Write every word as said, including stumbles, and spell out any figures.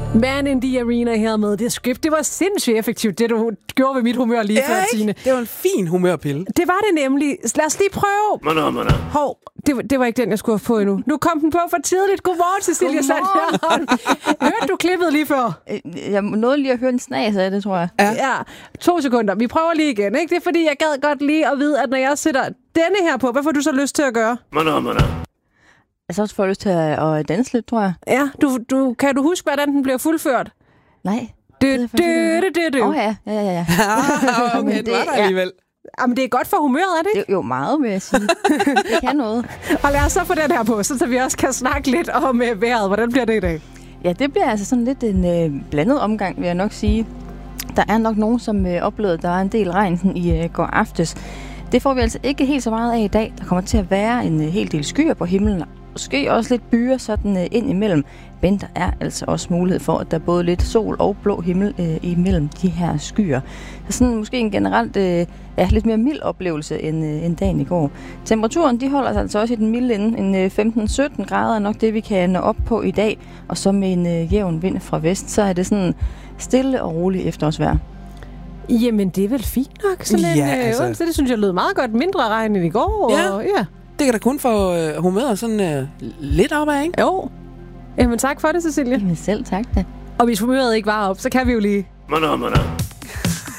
Man in the Arena her med det script. Det var sindssygt effektivt, det du gjorde ved mit humør lige før, Tine. Det var en fin humørpille. Det var det nemlig. Lad os lige prøve. Mana, mana. Hov, det, var- det var ikke den, jeg skulle have fået endnu. Nu kom den på for tidligt. Godmorgen, Cecilia Sandjørn. Hørte du klippet lige før? Jeg nåede lige at høre en snas af det, tror jeg. Ja. ja. To sekunder. Vi prøver lige igen, ikke? Det er fordi, jeg gad godt lige at vide, at når jeg sætter denne her på, hvad får du så lyst til at gøre? Mana, mana. Jeg så også får lyst til at, at danse lidt, tror jeg. Ja, du, du, kan du huske, hvordan den bliver fuldført? Nej. Du, du, du, du. Åh ja, ja, ja, ja. Okay, det var der alligevel. Jamen, det er godt for humøret, er det ikke? Det er jo meget, vil jeg sige. Det kan noget. Og lad os så få den her på, så vi også kan snakke lidt om uh, vejret. Hvordan bliver det i dag? Ja, det bliver altså sådan lidt en øh, blandet omgang, vil jeg nok sige. Der er nok nogen, som øh, oplevede, at der er en del regn sådan, i øh, går aftes. Det får vi altså ikke helt så meget af i dag. Der kommer til at være en øh, hel del skyer på himlen. Måske også lidt byer sådan øh, ind imellem. Men der er altså også mulighed for, at der er både lidt sol og blå himmel øh, imellem de her skyer. Så sådan måske en generelt øh, ja, lidt mere mild oplevelse end, øh, end dagen i går. Temperaturen de holder sig altså også i den milde ende. En øh, femten sytten grader er nok det, vi kan nå op på i dag. Og så med en øh, jævn vind fra vest, så er det sådan stille og roligt efterårsvejr. Jamen, det er vel fint nok. Sådan Ja, en, altså. øh, det synes jeg lød meget godt. Mindre regn end i går. Ja. Og, ja. Det kan da kun få øh, humøret sådan øh, lidt opad, ikke? Jo. Jamen, tak for det, Cecilia. Jamen selv tak da. Og hvis humøret ikke var op, så kan vi jo lige... Mana, mana.